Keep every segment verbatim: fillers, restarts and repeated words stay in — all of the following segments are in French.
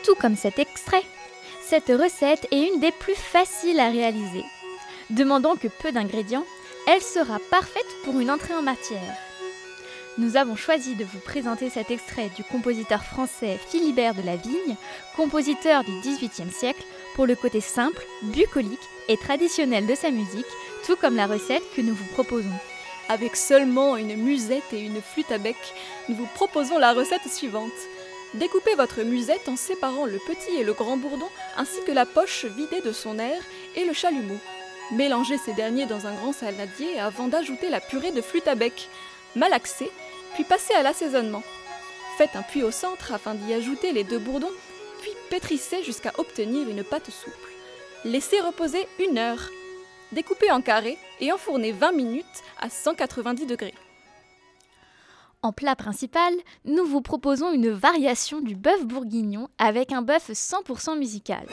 tout comme cet extrait. Cette recette est une des plus faciles à réaliser. Demandant que peu d'ingrédients, elle sera parfaite pour une entrée en matière. Nous avons choisi de vous présenter cet extrait du compositeur français Philibert de la Vigne, compositeur du dix-huitième siècle, pour le côté simple, bucolique et traditionnel de sa musique, tout comme la recette que nous vous proposons. Avec seulement une musette et une flûte à bec, nous vous proposons la recette suivante. Découpez votre musette en séparant le petit et le grand bourdon, ainsi que la poche vidée de son air et le chalumeau. Mélangez ces derniers dans un grand saladier avant d'ajouter la purée de flûte à bec. Malaxez, puis passez à l'assaisonnement. Faites un puits au centre afin d'y ajouter les deux bourdons, puis pétrissez jusqu'à obtenir une pâte souple. Laissez reposer une heure. Découpez en carrés et enfournez vingt minutes à cent quatre-vingt-dix degrés. En plat principal, nous vous proposons une variation du bœuf bourguignon avec un bœuf cent pour cent musical.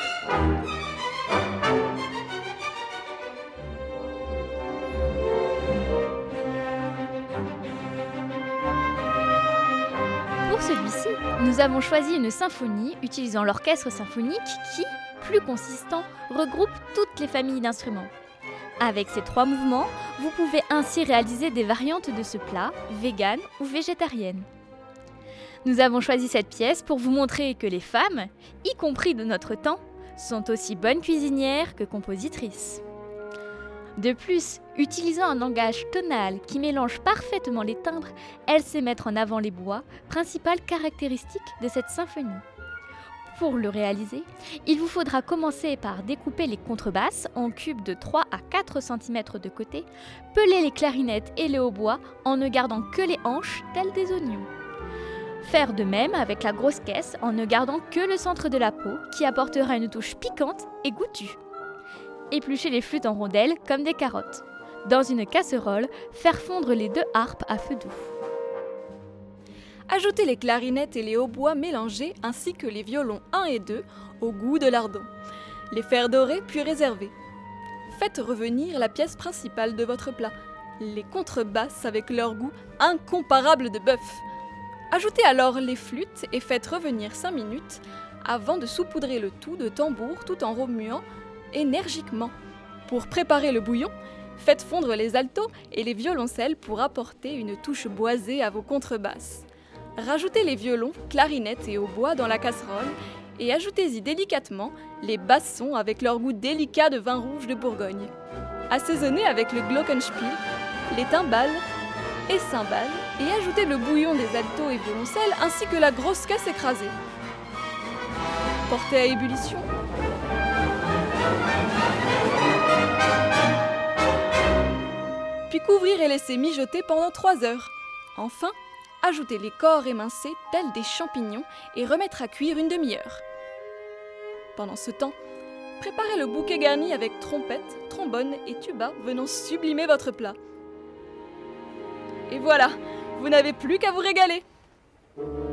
Pour celui-ci, nous avons choisi une symphonie utilisant l'orchestre symphonique qui, plus consistant, regroupe toutes les familles d'instruments. Avec ces trois mouvements, vous pouvez ainsi réaliser des variantes de ce plat, vegan ou végétarienne. Nous avons choisi cette pièce pour vous montrer que les femmes, y compris de notre temps, sont aussi bonnes cuisinières que compositrices. De plus, utilisant un langage tonal qui mélange parfaitement les timbres, elle sait mettre en avant les bois, principale caractéristique de cette symphonie. Pour le réaliser, il vous faudra commencer par découper les contrebasses en cubes de trois à quatre centimètres de côté, peler les clarinettes et les hautbois en ne gardant que les hanches telles des oignons. Faire de même avec la grosse caisse en ne gardant que le centre de la peau qui apportera une touche piquante et goûtue. Éplucher les flûtes en rondelles comme des carottes. Dans une casserole, faire fondre les deux harpes à feu doux. Ajoutez les clarinettes et les hautbois mélangés ainsi que les violons un et deux au goût de lardon. Les faire dorer puis réserver. Faites revenir la pièce principale de votre plat, les contrebasses avec leur goût incomparable de bœuf. Ajoutez alors les flûtes et faites revenir cinq minutes avant de saupoudrer le tout de tambour tout en remuant énergiquement. Pour préparer le bouillon, faites fondre les altos et les violoncelles pour apporter une touche boisée à vos contrebasses. Rajoutez les violons, clarinettes et hautbois dans la casserole et ajoutez-y délicatement les bassons avec leur goût délicat de vin rouge de Bourgogne. Assaisonnez avec le glockenspiel, les timbales et cymbales et ajoutez le bouillon des altos et violoncelles ainsi que la grosse caisse écrasée. Portez à ébullition. Puis couvrir et laisser mijoter pendant trois heures. Enfin, ajoutez les corps émincés tels des champignons et remettre à cuire une demi-heure. Pendant ce temps, préparez le bouquet garni avec trompette, trombone et tuba venant sublimer votre plat. Et voilà, vous n'avez plus qu'à vous régaler.